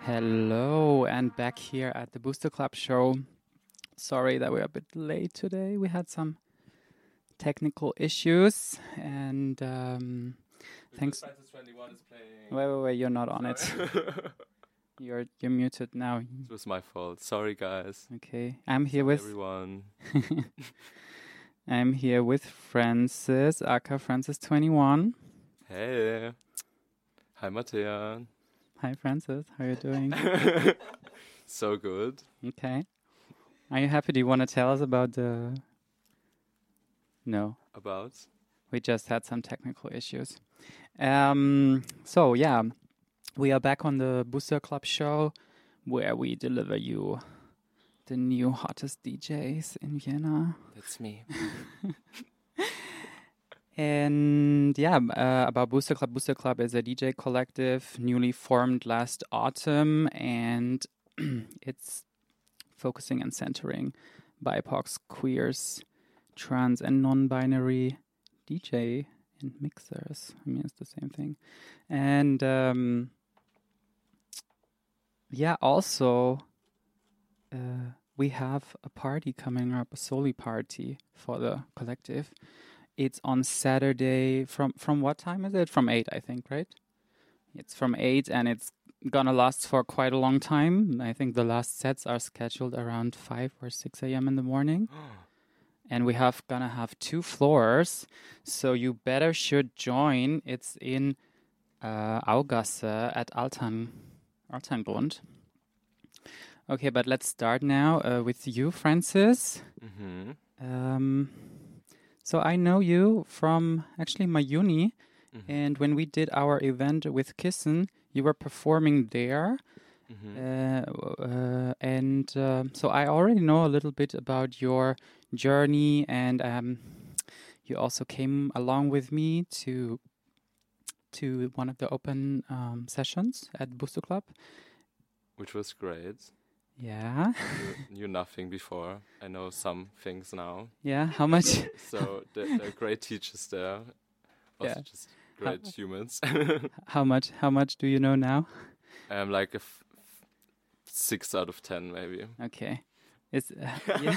Hello, and back here at the Booster Club show. Sorry that we're a bit late today. We had some technical issues, and thanks. Francis 21 is playing. Wait, you're not on it. You're muted now. It was my fault. Sorry, guys. Okay, I'm here with everyone. I'm here with Francis, aka Francis 21. Hey. Hi, Mattea. Hi, Francis. How are you doing? So good. Okay. Are you happy? Do you want to tell us about the... No. About? We just had some technical issues. So, yeah, we are back on the Booster Club show where we deliver you the new hottest DJs in Vienna. That's me. And yeah, about Booster Club. Booster Club is a DJ collective newly formed last autumn, and it's focusing and centering BIPOCs, queers, trans, and non-binary DJ and mixers. I mean, it's the same thing. And yeah, also we have a party coming up, a Soli party for the collective. It's on Saturday. From what time is it? From 8, I think, right? It's from 8, and it's gonna last for quite a long time. I think the last sets are scheduled around 5 or 6 a.m. in the morning. And we gonna have 2 floors, so you should join. It's in Augasse at Alterngrund. Okay, but let's start now with you, Francis. Mm-hmm. So I know you from actually my uni, and when we did our event with Kissen, you were performing there. And so I already know a little bit about your journey, and you also came along with me to one of the open sessions at Booster Club. Which was great. Yeah. Knew nothing before. I know some things now. Yeah, how much? So they're great teachers there. Also Yeah. just great humans. How much do you know now? I'm like a 6 out of 10 maybe. Okay. It's yeah.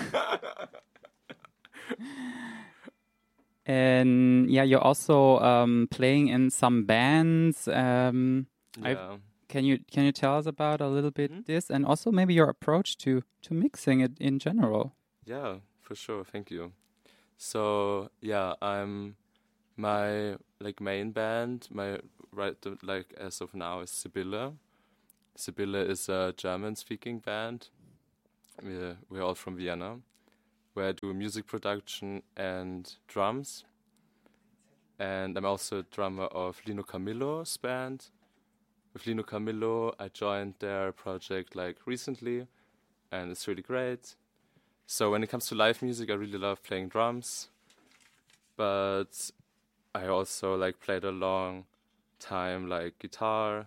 And yeah, you're also playing in some bands. Yeah. Can you tell us about a little bit this, and also maybe your approach to mixing it in general? Yeah, for sure. Thank you. So yeah, I'm my main band. As of now is Sibylle. Sibylle is a German-speaking band. We're all from Vienna, where I do music production and drums. And I'm also a drummer of Lino Camillo's band. With Lino Camillo, I joined their project recently, and it's really great. So when it comes to live music, I really love playing drums, but I also played a long time guitar.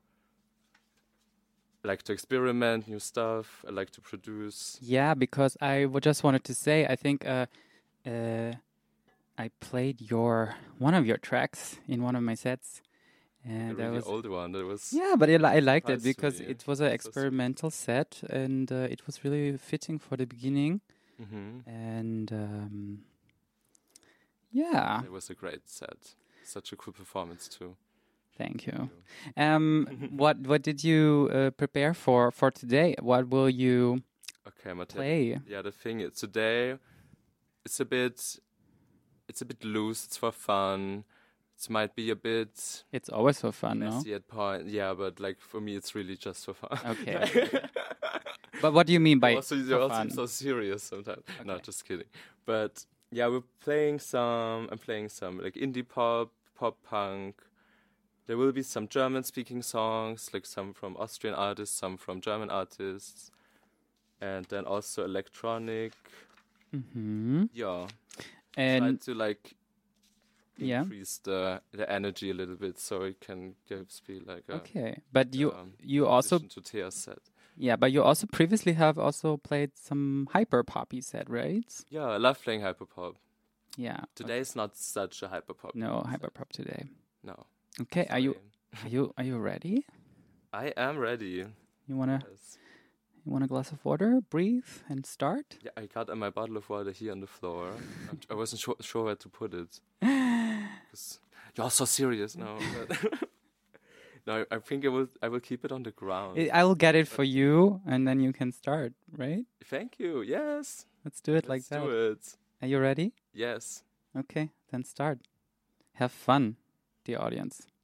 I like to experiment new stuff. I like to produce. Yeah, because I just wanted to say, I think I played one of your tracks in one of my sets. And that was the older one. That was but I liked it nice because it was an experimental set, and it was really fitting for the beginning. And yeah, it was a great set. Such a cool performance too. Thank you. What did you prepare for today? What will you play? Yeah, the thing is today, it's a bit loose. It's for fun. It might be a bit... It's always for fun, messy at point. Yeah, but for me, it's really just for fun. Okay. But what do you mean by you also seem so serious sometimes. Okay. No, just kidding. But yeah, I'm playing some indie pop punk. There will be some German-speaking songs, some from Austrian artists, some from German artists, and then also electronic. Yeah. And try to increase the energy a little bit, so it can be okay. But you also to Thea's set. Yeah, but you also previously have also played some hyper poppy set, right? Yeah, I love playing hyper pop. Yeah. Today is not such a hyper pop. No hyper pop today. No. Okay, are you ready? I am ready. You wanna Yes. you want a glass of water? Breathe and start. Yeah, I got my bottle of water here on the floor. I wasn't sure where to put it. 'Cause you're so serious now. But no, I think I will keep it on the ground. I will get it for you, and then you can start. Right? Thank you. Yes. Let's do it like Let's that. do it. Are you ready? Yes. Okay, then start. Have fun, dear audience.